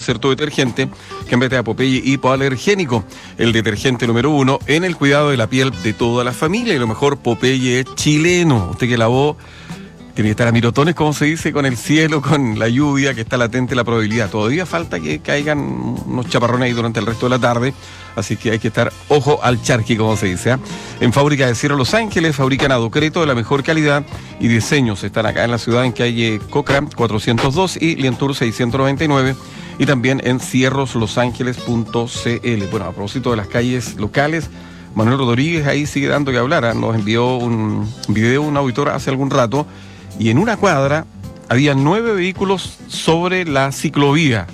Concerto Detergente, que en vez de Popeye hipoalergénico, el detergente número 1 en el cuidado de la piel de toda la familia. Y lo mejor, Popeye es chileno. Usted que lavó tiene que estar a mirotones, como se dice, con el cielo, con la lluvia, que está latente la probabilidad. Todavía falta que caigan unos chaparrones ahí durante el resto de la tarde, así que hay que estar ojo al charqui, como se dice. En Fábrica de Cierro Los Ángeles fabrican aducreto de la mejor calidad y diseños. Están acá en la ciudad, en calle Cochrane 402 y Lientour 699, y también en cierroslosangeles.cl. Bueno, a propósito de las calles locales, Manuel Rodríguez ahí sigue dando que hablar. Nos envió un video, un auditor, hace algún rato, y en una cuadra había 9 vehículos sobre la ciclovía.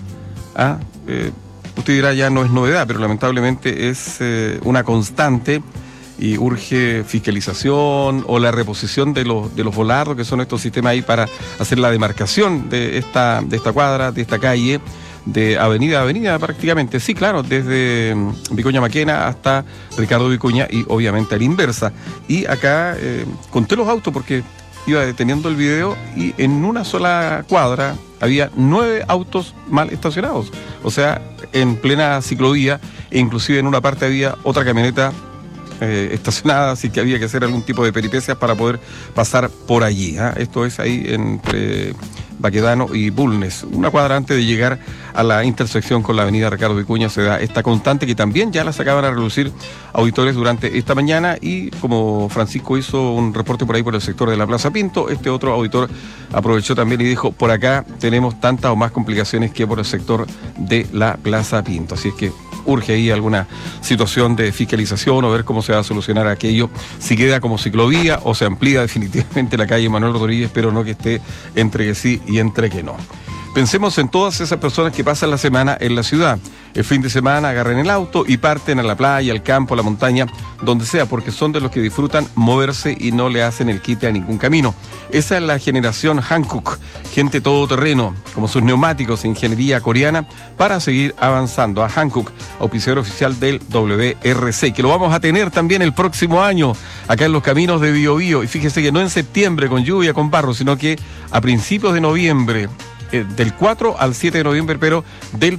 Usted dirá, ya no es novedad, pero lamentablemente es una constante y urge fiscalización o la reposición de los volardos, que son estos sistemas ahí para hacer la demarcación de esta cuadra, de esta calle, de avenida a avenida prácticamente. Sí, claro, desde Vicuña Maquena hasta Ricardo Vicuña y obviamente a la inversa. Y acá conté los autos porque iba deteniendo el video y en una sola cuadra había 9 autos mal estacionados, o sea, en plena ciclovía, e inclusive en una parte había otra camioneta estacionada, así que había que hacer algún tipo de peripecias para poder pasar por allí. Esto es ahí entre Baquedano y Bulnes, una cuadra antes de llegar a la intersección con la avenida Ricardo Vicuña. Se da esta constante que también ya la sacaban a relucir auditores durante esta mañana, y como Francisco hizo un reporte por ahí por el sector de la Plaza Pinto, este otro auditor aprovechó también y dijo, por acá tenemos tantas o más complicaciones que por el sector de la Plaza Pinto, así es que urge ahí alguna situación de fiscalización o ver cómo se va a solucionar aquello, si queda como ciclovía o se amplía definitivamente la calle Manuel Rodríguez, pero no que esté entre que sí y entre que no. Pensemos en todas esas personas que pasan la semana en la ciudad. El fin de semana agarren el auto y parten a la playa, al campo, a la montaña, donde sea, porque son de los que disfrutan moverse y no le hacen el quite a ningún camino. Esa es la generación Hankook, gente todoterreno, como sus neumáticos e ingeniería coreana, para seguir avanzando. A Hankook, auspiciador oficial del WRC, que lo vamos a tener también el próximo año, acá en los caminos de Biobío. Y fíjese que no en septiembre con lluvia, con barro, sino que a principios de noviembre, del 4 al 7 de noviembre, pero del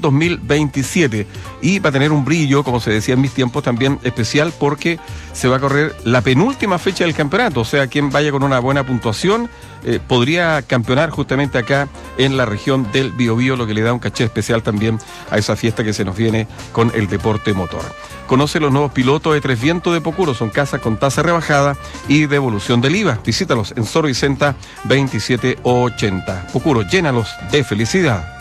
2027. Y va a tener un brillo, como se decía en mis tiempos, también especial, porque se va a correr la penúltima fecha del campeonato. O sea, quien vaya con una buena puntuación podría campeonar justamente acá en la región del Biobío, lo que le da un caché especial también a esa fiesta que se nos viene con el deporte motor. Conoce los nuevos pilotos de Tres Vientos de Pocuro, son casas con tasa rebajada y devolución del IVA. Visítalos en Sor Vicenta 2780. Pocuro, llénalos de felicidad.